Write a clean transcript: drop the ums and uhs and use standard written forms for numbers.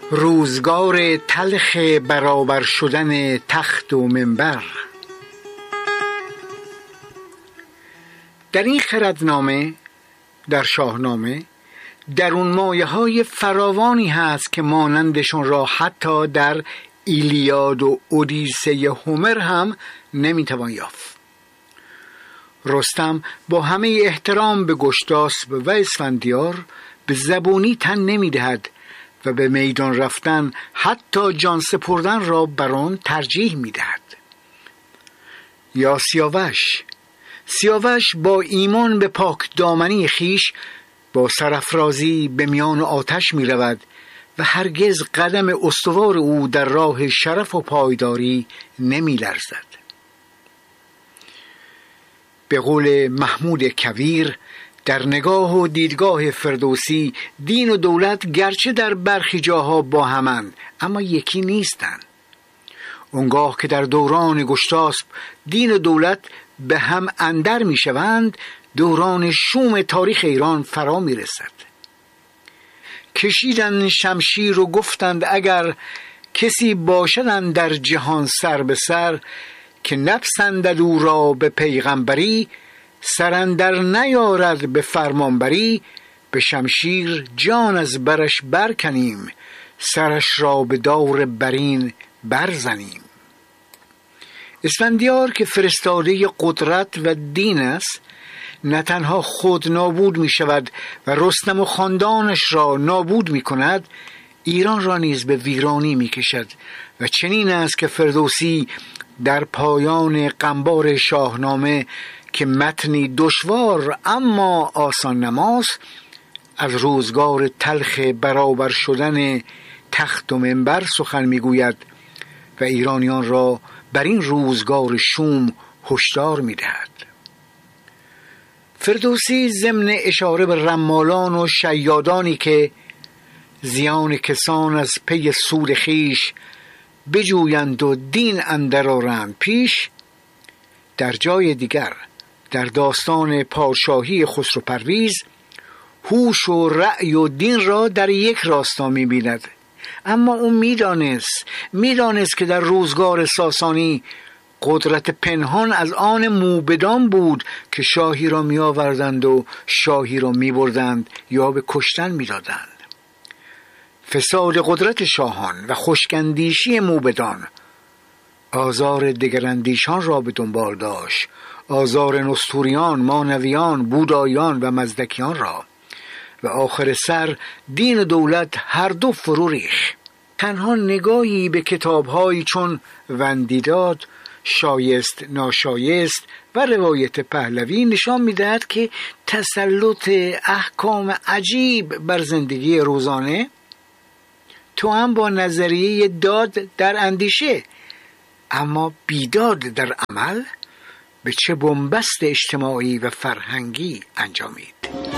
روزگار تلخ برابر شدن تخت و منبر. در این خردنامه، در شاهنامه، درون مایه‌های فراوانی هست که مانندشون را حتی در ایلیاد و اودیسه هومر هم نمیتوان یافت. رستم با همه احترام به گشتاسپ و اسفندیار به زبونی تن نمیدهد و به میدان رفتن حتی جان سپردن را بر آن ترجیح میدهد. یا سیاوش با ایمان به پاک دامنی خیش با سرافرازی به میان آتش می رود و هرگز قدم استوار او در راه شرف و پایداری نمی لرزد. به قول محمود کویر، در نگاه و دیدگاه فردوسی دین و دولت گرچه در برخی جاها با همند اما یکی نیستند. اونگاه که در دوران گشتاسپ دین و دولت به هم اندر می شوند، دوران شوم تاریخ ایران فرا می رسد. کشیدن شمشیر و گفتند اگر کسی باشدن در جهان سر به سر، که نپسندد او را به پیغمبری، سرندر نیارد به فرمانبری، به شمشیر جان از برش برکنیم، سرش را به دور برین برزنیم. اسفندیار که فرستاده قدرت و دین است، نه تنها خود نابود می شود و رستم و خاندانش را نابود می کند، ایران را نیز به ویرانی می کشد. و چنین است که فردوسی در پایان قنبار شاهنامه که متنی دشوار اما آسان نماست، از روزگار تلخ برابر شدن تخت و منبر سخن می گوید و ایرانیان را بر این روزگار شوم هشدار می دهد. فردوسی ضمن اشاره به رمالان و شیادانی که زیان کسان از پی سود خیش بجویند و دین اندر آرند پیش، در جای دیگر در داستان پادشاهی خسرو پرویز هوش و رأی و دین را در یک راستا می بیند. اما او میدانست که در روزگار ساسانی قدرت پنهان از آن موبدان بود که شاهی را می آوردند و شاهی را می بردند یا به کشتن می دادند. فساد قدرت شاهان و خشکندیشی موبدان آزار دگراندیشان را به دنبال داشت، آزار نستوریان، مانویان، بودایان و مزدکیان را، و آخر سر دین و دولت هر دو فرو ریخت. تنها نگاهی به کتاب‌هایی چون وندیداد، شایست ناشایست و روایت پهلوی نشان می‌دهد که تسلط احکام عجیب بر زندگی روزانه تو هم با نظریه داد در اندیشه اما بیداد در عمل به چه بنبست اجتماعی و فرهنگی انجامید.